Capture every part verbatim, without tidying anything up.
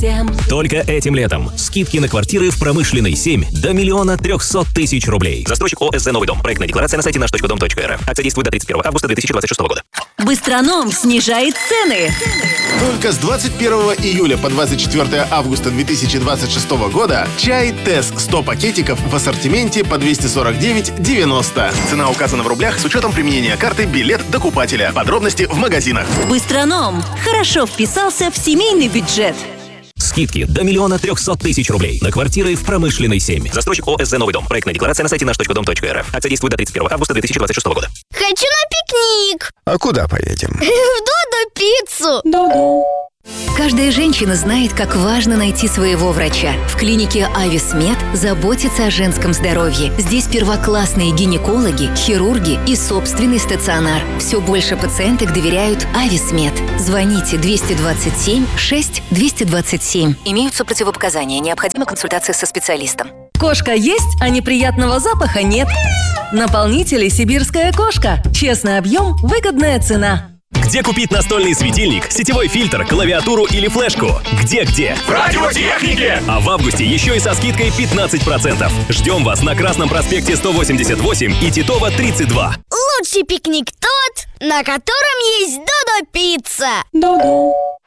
всем. Только этим летом. Скидки на квартиры в Промышленной семь до миллиона трехсот тысяч рублей. Застройщик ОСЗ «Новый дом». Проектная декларация на сайте наш точка дом точка эр эф. Акция действует до тридцать первого августа две тысячи двадцать шестого года. Быстроном снижает цены. Только с двадцать первого июля по двадцать четвёртого августа две тысячи двадцать шестого года чай Тесс сто пакетиков в ассортименте по двести сорок девять девяносто. Цена указана в рублях с учетом применения карты «Билет докупателя». Подробности в магазинах. Быстроном хорошо вписался в семейный бюджет. Скидки до миллиона трехсот тысяч рублей на квартиры в Промышленной семь. Застройщик ОСЗ «Новый дом». Проектная декларация на сайте наш точка дом точка эр эф. Акция действует до тридцать первого августа две тысячи двадцать шестого года. Хочу на пикник. А куда поедем? В Додо пиццу. Ду-ду. Каждая женщина знает, как важно найти своего врача. В клинике Ависмед заботятся о женском здоровье. Здесь первоклассные гинекологи, хирурги и собственный стационар. Все больше пациенток доверяют Ависмед. Звоните двести двадцать семь шесть двести двадцать семь. Имеются противопоказания. Необходима консультация со специалистом. Кошка есть, а неприятного запаха нет. Наполнители «Сибирская кошка». Честный объем, выгодная цена. Где купить настольный светильник, сетевой фильтр, клавиатуру или флешку? Где-где? В Радиотехнике! А в августе еще и со скидкой пятнадцать процентов. Ждем вас на Красном проспекте сто восемьдесят восемь и Титова тридцать два. Лучший пикник тот, на котором есть Додо пицца. Ду-ду.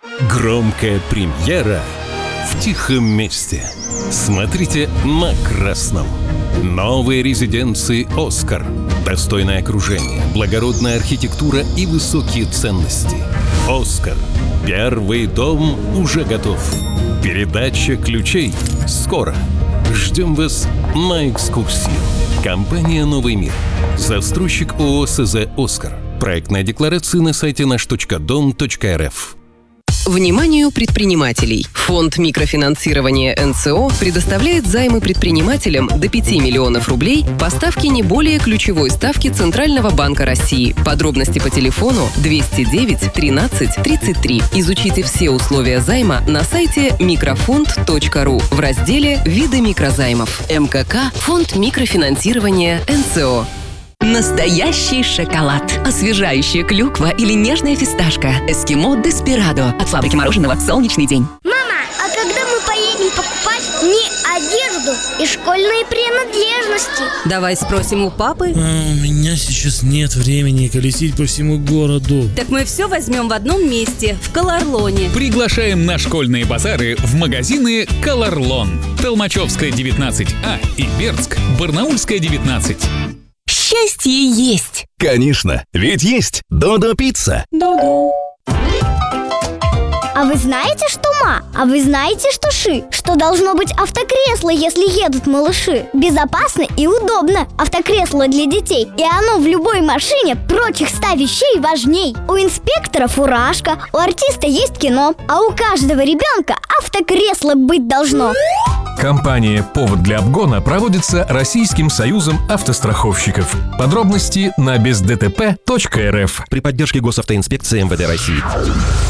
Громкая премьера в тихом месте. Смотрите на Красном. Новые резиденции «Оскар». Достойное окружение, благородная архитектура и высокие ценности. «Оскар». Первый дом уже готов. Передача ключей скоро. Ждем вас на экскурсию. Компания «Новый мир». Застройщик ООО СЗ «Оскар». Проектная декларация на сайте наш точка дом точка эр эф. Вниманию предпринимателей! Фонд микрофинансирования эн цэ о предоставляет займы предпринимателям до пяти миллионов рублей по ставке не более ключевой ставки Центрального банка России. Подробности по телефону двести девять тринадцать тридцать три. Изучите все условия займа на сайте микрофонд точка ру в разделе «Виды микрозаймов». эм ка ка Фонд микрофинансирования эн цэ о. Настоящий шоколад. Освежающая клюква или нежная фисташка. Эскимо Деспирадо. От фабрики мороженого «Солнечный день». Мама, а когда мы поедем покупать не одежду и школьные принадлежности? Давай спросим у папы. А, у меня сейчас нет времени колесить по всему городу. Так мы все возьмем в одном месте, в Колорлоне. Приглашаем на школьные базары в магазины «Колорлон». Толмачевская, девятнадцать А и Бердск, Барнаульская, девятнадцать. Счастье есть. Конечно, ведь есть Додо пицца. Ду-ду. А вы знаете, что ма? А вы знаете, что ши? Что должно быть автокресло, если едут малыши? Безопасно и удобно. Автокресло для детей. И оно в любой машине прочих ста вещей важней. У инспектора фуражка, у артиста есть кино, а у каждого ребенка автокресло быть должно. Компания «Повод для обгона» проводится Российским союзом автостраховщиков. Подробности на без дэ тэ пэ точка эр эф. При поддержке Госавтоинспекции эм вэ дэ России.